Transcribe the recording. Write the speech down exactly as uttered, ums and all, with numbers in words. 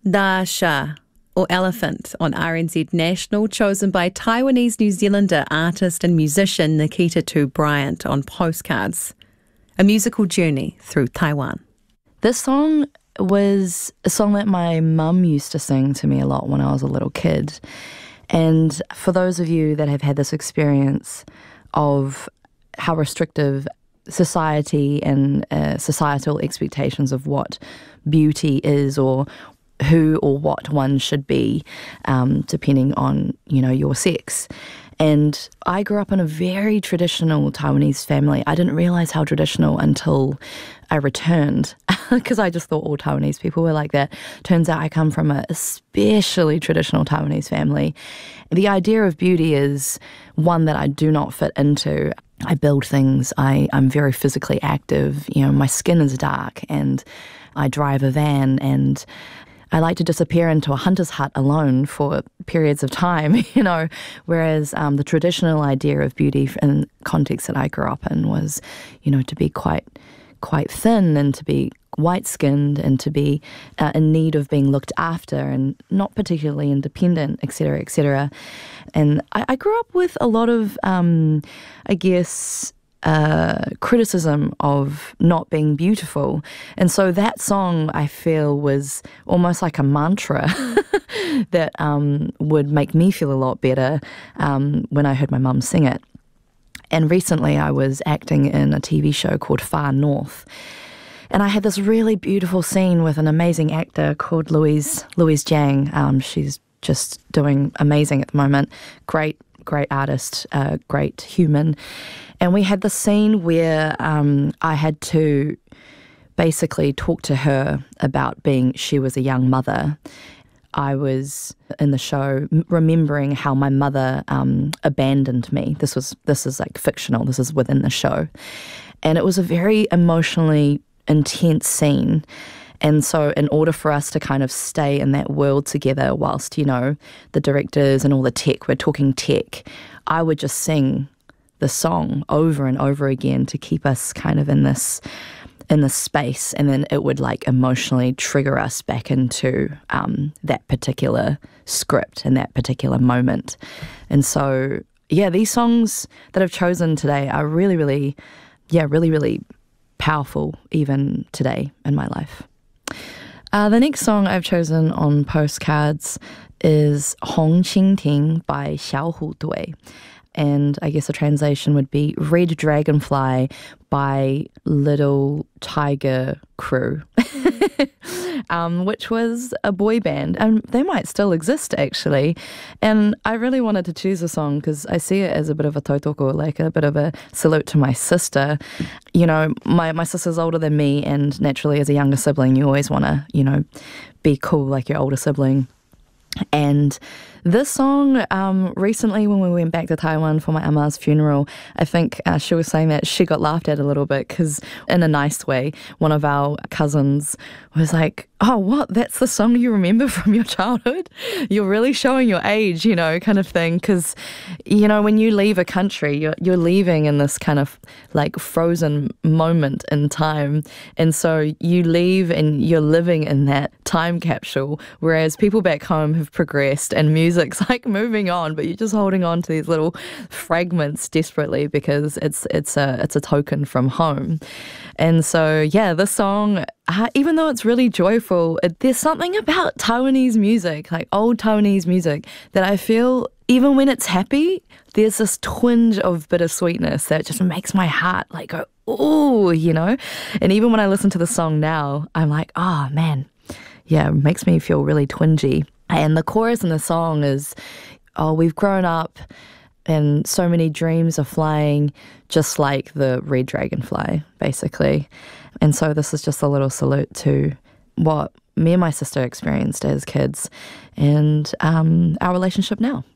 Da Sha, or Elephant, on R N Z National, chosen by Taiwanese New Zealander artist and musician Nikita Tu Bryant on Postcards. A musical journey through Taiwan. This song was a song that my mum used to sing to me a lot when I was a little kid. And for those of you that have had this experience of how restrictive society and uh, societal expectations of what beauty is, or who or what one should be, um, depending on, you know, your sex. And I grew up in a very traditional Taiwanese family. I didn't realise how traditional until I returned, because I just thought all Taiwanese people were like that. Turns out I come from a especially traditional Taiwanese family. The idea of beauty is one that I do not fit into. I build things. I, I'm very physically active. You know, my skin is dark, and I drive a van, and I like to disappear into a hunter's hut alone for periods of time, you know, whereas um, the traditional idea of beauty in the context that I grew up in was, you know, to be quite quite thin and to be white-skinned and to be uh, in need of being looked after and not particularly independent, et cetera, et cetera. And I, I grew up with a lot of, um, I guess, Uh, criticism of not being beautiful. And so that song, I feel, was almost like a mantra that um, would make me feel a lot better um, when I heard my mum sing it. And recently I was acting in a T V show called Far North. And I had this really beautiful scene with an amazing actor called Louise, Louise Jiang. Um, she's just doing amazing at the moment. Great, great artist, uh, great human. And we had the scene where um, I had to basically talk to her about being, she was a young mother. I was in the show remembering how my mother um, abandoned me. This was, this is like fictional, this is within the show. And it was a very emotionally intense scene. And so in order for us to kind of stay in that world together whilst, you know, the directors and all the tech, we're talking tech, I would just sing the song over and over again to keep us kind of in this in this space, and then it would like emotionally trigger us back into um, that particular script and that particular moment. And so, yeah, these songs that I've chosen today are really, really, yeah, really, really powerful even today in my life. Uh, the next song I've chosen on Postcards is Hong Qing Ting by Xiao Hu Dui. And I guess the translation would be Red Dragonfly by Little Tiger Crew, um, which was a boy band. And they might still exist, actually. And I really wanted to choose a song because I see it as a bit of a tautoko, like a bit of a salute to my sister. You know, my, my sister's older than me, and naturally as a younger sibling, you always want to, you know, be cool like your older sibling. And this song, um, recently when we went back to Taiwan for my ama's funeral, I think uh, she was saying that she got laughed at a little bit because, in a nice way, one of our cousins was like, oh, what, that's the song you remember from your childhood? You're really showing your age, you know, kind of thing. Because, you know, when you leave a country, you're, you're leaving in this kind of like frozen moment in time. And so you leave and you're living in that time capsule, whereas people back home have progressed and music's like moving on, but you're just holding on to these little fragments desperately because it's it's a it's a token from home. And so yeah, this song, uh, even though it's really joyful, it, there's something about Taiwanese music, like old Taiwanese music, that I feel even when it's happy, there's this twinge of bittersweetness that just makes my heart like go, ooh, you know. And even when I listen to the song now, I'm like, oh man, yeah, it makes me feel really twingy. And the chorus in the song is, oh, we've grown up and so many dreams are flying just like the red dragonfly, basically. And so this is just a little salute to what me and my sister experienced as kids and um, our relationship now.